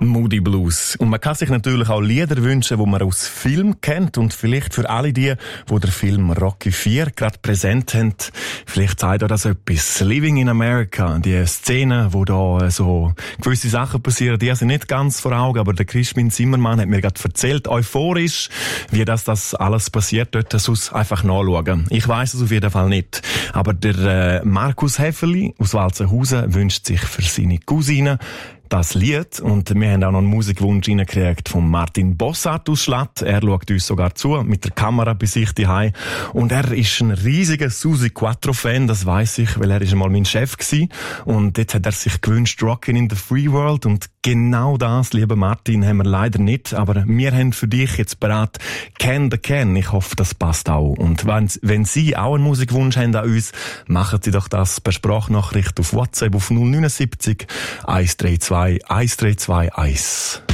Moody Blues. Und man kann sich natürlich auch Lieder wünschen, die man aus Film kennt. Und vielleicht für alle die den Film Rocky IV gerade präsent haben, vielleicht sagt euch das etwas. Living in America, die Szene, wo da so gewisse Sachen passieren, die sind nicht ganz vor Augen, aber der Crispin Zimmermann hat mir gerade erzählt, euphorisch, wie das alles passiert dort, sonst einfach nachschauen. Ich weiss es auf jeden Fall nicht. Aber der Markus Häferli aus Walzenhausen wünscht sich für seine Cousine das Lied. Und wir haben auch noch einen Musikwunsch reingekriegt von Martin Bossart aus Schlatt. Er schaut uns sogar zu, mit der Kamera bei sich daheim. Und er ist ein riesiger Susi Quattro-Fan, das weiss ich, weil er ist einmal mein Chef gewesen. Und jetzt hat er sich gewünscht, Rockin' in the Free World. Und genau das, lieber Martin, haben wir leider nicht. Aber wir haben für dich jetzt bereit Can the Can. Ich hoffe, das passt auch. Und wenn Sie auch einen Musikwunsch haben an uns, machen Sie doch das per Sprachnachricht auf WhatsApp auf 079 132 132 1.